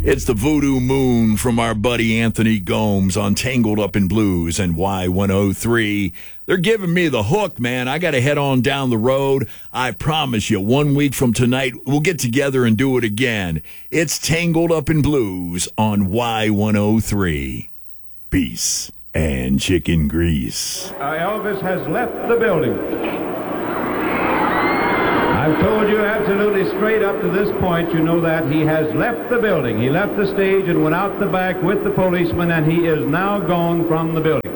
It's the Voodoo Moon from our buddy Anthony Gomes on Tangled Up in Blues and Y103. They're giving me the hook, man. I got to head on down the road. I promise you, 1 week from tonight, we'll get together and do it again. It's Tangled Up in Blues on Y103. Peace and chicken grease. Elvis has left the building. I've told you absolutely straight up to this point, you know that he has left the building. He left the stage and went out the back with the policeman, and he is now gone from the building.